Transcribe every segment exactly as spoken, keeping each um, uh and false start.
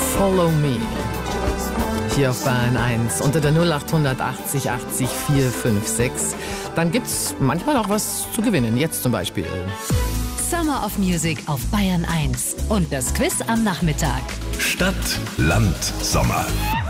Follow Me. Hier auf Bayern eins unter der null acht achtzig achtzig vier fünf sechs. Dann gibt's manchmal auch was zu gewinnen. Jetzt zum Beispiel Summer of Music auf Bayern eins und das Quiz am Nachmittag. Stadt, Land, Sommer.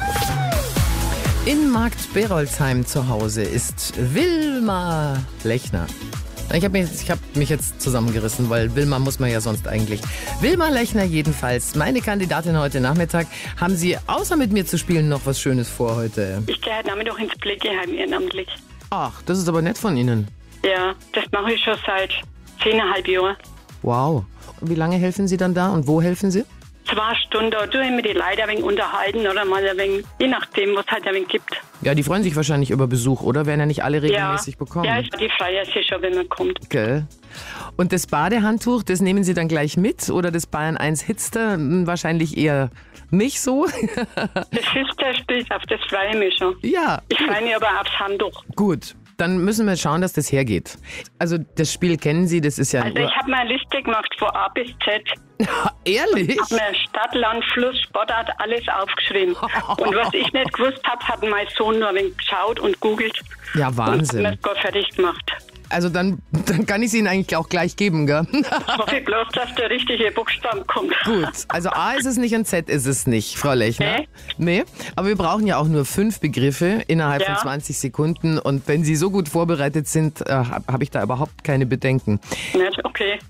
In Markt Berolzheim zu Hause ist Wilma Lechner. Ich habe mich, ich hab mich jetzt zusammengerissen, weil Wilma muss man ja sonst eigentlich. Wilma Lechner jedenfalls, meine Kandidatin heute Nachmittag. Haben Sie außer mit mir zu spielen noch was Schönes vor heute? Ich gehe heute Nachmittag ins Pflegeheim ehrenamtlich. Ach, das ist aber nett von Ihnen. Ja, das mache ich schon seit zehneinhalb Jahren. Wow. Und wie lange helfen Sie dann da und wo helfen Sie? Zwei Stunden, da tue ich mir die Leute ein wenig unterhalten oder mal ein wenig, je nachdem, was es halt ein wenig gibt. Ja, die freuen sich wahrscheinlich über Besuch, oder? Werden ja nicht alle regelmäßig ja. bekommen. Ja, die freuen sich schon, wenn man kommt. Gell. Und das Badehandtuch, das nehmen Sie dann gleich mit? Oder das Bayern eins Hitster? Hm, wahrscheinlich eher nicht so. Das Hitster spielt auf, das freue ich mich schon. Ja. Ich freue mich aber aufs Handtuch. Gut. Dann müssen wir schauen, dass das hergeht. Also das Spiel kennen Sie, das ist ja... Also ich habe mir eine Liste gemacht von A bis Z. Ehrlich? Ich habe mir Stadt, Land, Fluss, Sportart, alles aufgeschrieben. Und was ich nicht gewusst habe, hat mein Sohn nur ein wenig geschaut und googelt. Ja, Wahnsinn. Und mir das fertig gemacht. Also dann, dann kann ich es Ihnen eigentlich auch gleich geben, gell? Ich hoffe bloß, dass der richtige Buchstaben kommt. Gut, also A ist es nicht und Z ist es nicht, Frau Lechner. Nee. Nee, aber wir brauchen ja auch nur fünf Begriffe innerhalb Ja. von zwanzig Sekunden. Und wenn Sie so gut vorbereitet sind, äh, habe hab ich da überhaupt keine Bedenken. Nicht? Okay.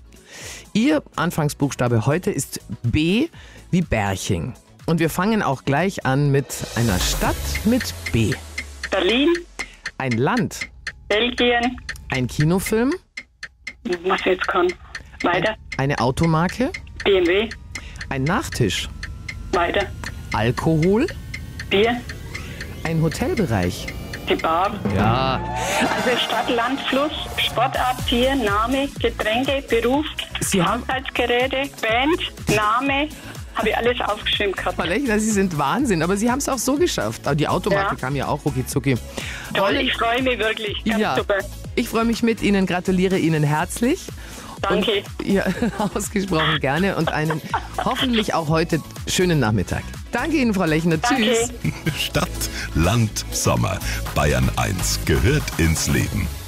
Ihr Anfangsbuchstabe heute ist B wie Berching. Und wir fangen auch gleich an mit einer Stadt mit B. Berlin, Ein Land, Belgien, ein Kinofilm, was ich jetzt kann. Weiter. eine Automarke, B M W, ein Nachtisch, weiter. Alkohol, Bier, ein Hotelbereich. die Bar. Ja. Also Stadt, Land, Fluss, Sportart, Tier, Name, Getränke, Beruf, Sie haben- Haushaltsgeräte, Band, Name. Habe ich alles aufgeschrieben gehabt. Frau Lechner, Sie sind Wahnsinn, aber Sie haben es auch so geschafft. Aber die Automarke Ja. kam ja auch rucki zucki. Toll, ich freue mich wirklich. Ganz Ja, super. ich freue mich mit Ihnen, gratuliere Ihnen herzlich. Danke. Und, ja, ausgesprochen gerne und einen hoffentlich auch heute schönen Nachmittag. Danke Ihnen, Frau Lechner. Danke. Tschüss. Stadt, Land, Sommer. Bayern eins gehört ins Leben.